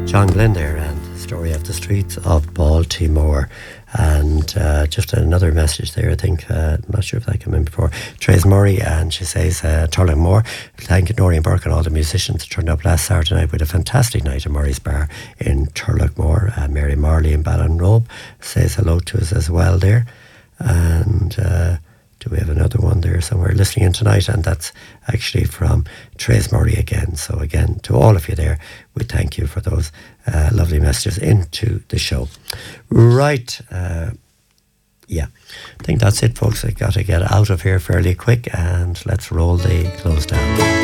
John Glenn there, and the story of the streets of Baltimore. And just another message there, I think, I'm not sure if that came in before. Trace Murray, and she says, Turlough thank Noreen Burke and all the musicians that turned up last Saturday night with a fantastic night at Murray's Bar in Turlough. Mary Marley in Ballinrobe says hello to us as well there. And do we have another one there somewhere listening in tonight? And that's actually from Trace Murray again. So again, to all of you there, we thank you for those lovely messages into the show. Right. Yeah, I think that's it, folks. I got to get out of here fairly quick, and let's roll the close down.